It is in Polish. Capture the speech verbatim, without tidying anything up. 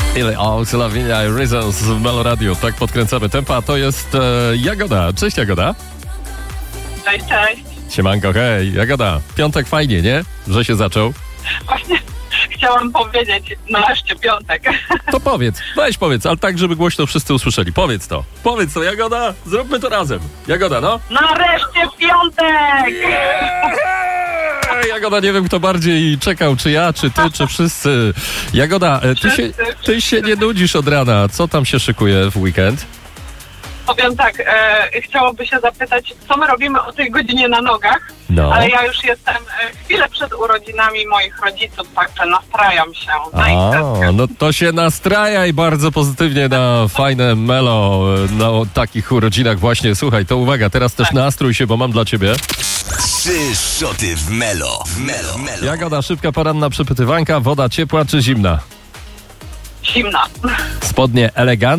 Ile o Slavinia i Reasons w Melo Radio. Tak podkręcamy tempa. To jest e, Jagoda. Cześć Jagoda. Cześć, cześć. Siemanko, hej. Jagoda, piątek fajnie, nie? Że się zaczął. Właśnie chciałam powiedzieć, nareszcie piątek. To powiedz, weź powiedz, ale tak, żeby głośno wszyscy usłyszeli. Powiedz to. Powiedz to, Jagoda. Zróbmy to razem. Jagoda, no. Nareszcie piątek! Eee, Jagoda, nie wiem kto bardziej czekał, czy ja, czy ty, czy wszyscy. Jagoda, e, ty się, ty się nie nudzisz od rana. Co tam się szykuje w weekend? Powiem tak, e, chciałoby się zapytać, co my robimy o tej godzinie na nogach, No. ale ja już jestem e, chwilę przed urodzinami moich rodziców, także nastrajam się na ich A, testkę. no to się nastrajaj bardzo pozytywnie na fajne melo, na takich urodzinach właśnie. Słuchaj, to uwaga, teraz też Tak. nastrój się, bo mam dla ciebie. Trzy szoty w Melo. W Melo. Melo. Jagoda, szybka poranna przepytywanka, woda ciepła czy zimna? Zimna. Spodnie eleganckie